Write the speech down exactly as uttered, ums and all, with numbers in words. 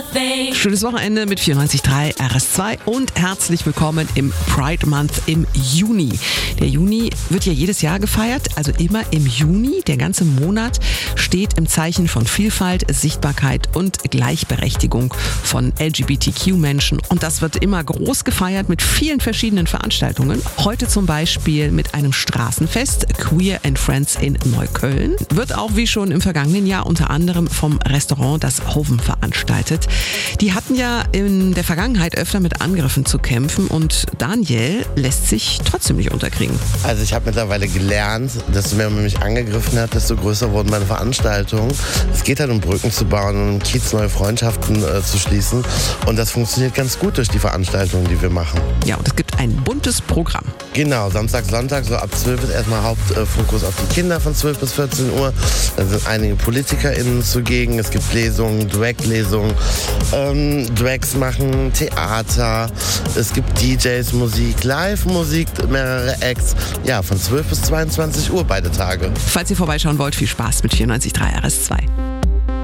thing. Schönes Wochenende mit vierundneunzig Komma drei R S zwei und herzlich willkommen im Pride Month im Juni. Der Juni wird ja jedes Jahr gefeiert, also immer im Juni. Der ganze Monat steht im Zeichen von Vielfalt, Sichtbarkeit und Gleichberechtigung von L G B T Q-Menschen. Und das wird immer groß gefeiert mit vielen verschiedenen Veranstaltungen. Heute zum Beispiel mit einem Straßenfest, Queer and Friends in Neukölln. Wird auch wie schon im vergangenen Jahr unter anderem vom Restaurant Das Hoven veranstaltet. Die hatten ja in der Vergangenheit öfter mit Angriffen zu kämpfen und Daniel lässt sich trotzdem nicht unterkriegen. Also ich habe mittlerweile gelernt, desto mehr man mich angegriffen hat, desto größer wurden meine Veranstaltungen. Es geht halt um Brücken zu bauen und um Kiez neue Freundschaften äh, zu schließen. Und das funktioniert ganz gut durch die Veranstaltungen, die wir machen. Ja, und es gibt ein buntes Programm. Genau, Samstag, Sonntag, so ab zwölf ist erstmal Hauptfokus auf die Kinder von zwölf bis vierzehn Uhr. Da sind einige PolitikerInnen zugegen. Es gibt Lesungen, Drag-Lesungen, ähm, Drags machen, Theater. Es gibt D Js, Musik, Live-Musik, mehrere Acts. Ja, von zwölf bis zweiundzwanzig Uhr beide Tage. Falls ihr vorbeischauen wollt, viel Spaß mit vierundneunzig Komma drei R S zwei.